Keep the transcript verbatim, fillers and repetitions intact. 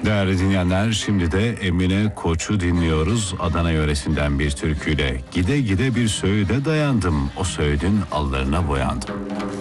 Değerli dinleyenler, şimdi de Emine Koç'u dinliyoruz. Adana yöresinden bir türküyle. Gide gide bir söğüde dayandım, o söğüdün allarına boyandım.